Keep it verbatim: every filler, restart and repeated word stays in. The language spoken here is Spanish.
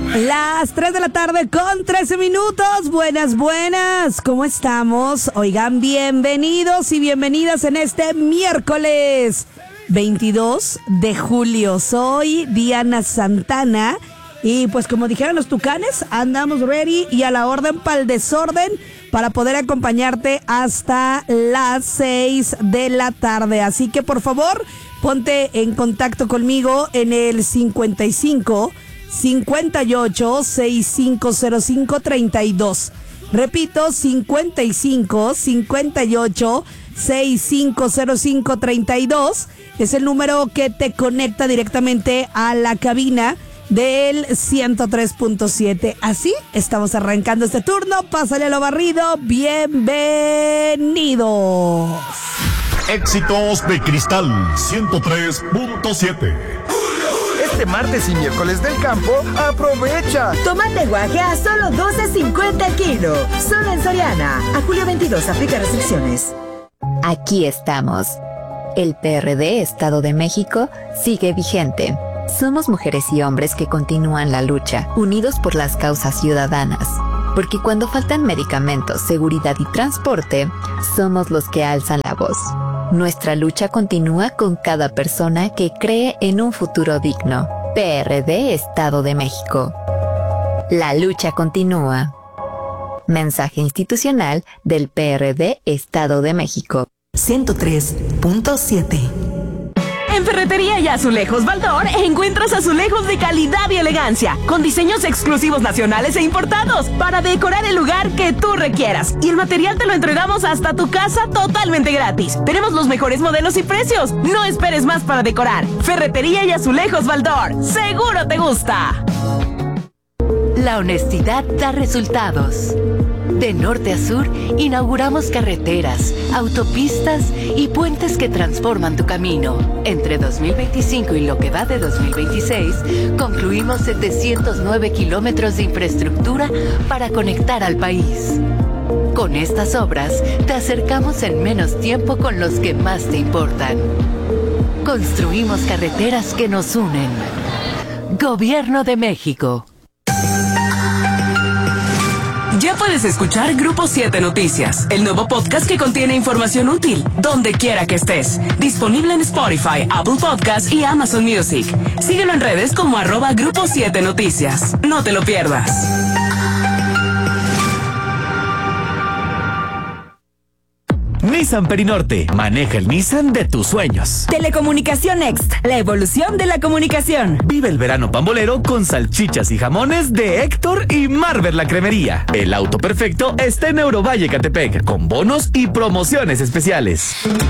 Las tres de la tarde con trece minutos. Buenas, buenas. ¿Cómo estamos? Oigan, bienvenidos y bienvenidas en este miércoles veintidós de julio. Soy Diana Santana y pues como dijeron los tucanes, andamos ready y a la orden para el desorden para poder acompañarte hasta las seis de la tarde. Así que por favor, ponte en contacto conmigo en el cincuenta y cinco, cincuenta y ocho, sesenta y cinco cero cinco, treinta y dos. Repito, cincuenta y cinco, cincuenta y ocho, sesenta y cinco cero cinco, treinta y dos. Es el número que te conecta directamente a la cabina del ciento tres punto siete. Así estamos arrancando este turno. Pásale a lo barrido. Bienvenidos. Éxitos de Cristal ciento tres punto siete. Este martes y miércoles del campo, aprovecha. Tomate guaje a solo doce cincuenta el kilo. Solo en Soriana. A julio veintidós, aplica restricciones. Aquí estamos. El P R D Estado de México sigue vigente. Somos mujeres y hombres que continúan la lucha, unidos por las causas ciudadanas. Porque cuando faltan medicamentos, seguridad y transporte, somos los que alzan la voz. Nuestra lucha continúa con cada persona que cree en un futuro digno. P R D Estado de México. La lucha continúa. Mensaje institucional del P R D Estado de México. ciento tres punto siete. En Ferretería y Azulejos Baldor encuentras azulejos de calidad y elegancia, con diseños exclusivos nacionales e importados, para decorar el lugar que tú requieras. Y el material te lo entregamos hasta tu casa totalmente gratis. Tenemos los mejores modelos y precios. No esperes más para decorar. Ferretería y Azulejos Baldor. ¡Seguro te gusta! La honestidad da resultados. De norte a sur, inauguramos carreteras, autopistas y puentes que transforman tu camino. Entre dos mil veinticinco y lo que va de dos mil veintiséis, concluimos setecientos nueve kilómetros de infraestructura para conectar al país. Con estas obras, te acercamos en menos tiempo con los que más te importan. Construimos carreteras que nos unen. Gobierno de México. Ya puedes escuchar Grupo siete Noticias, el nuevo podcast que contiene información útil, donde quiera que estés. Disponible en Spotify, Apple Podcasts y Amazon Music. Síguelo en redes como arroba Grupo siete Noticias. No te lo pierdas. Nissan Perinorte. Maneja el Nissan de tus sueños. Telecomunicación Next. La evolución de la comunicación. Vive el verano pambolero con salchichas y jamones de Héctor y Marvel la Cremería. El auto perfecto está en Eurovalle, Catepec, con bonos y promociones especiales.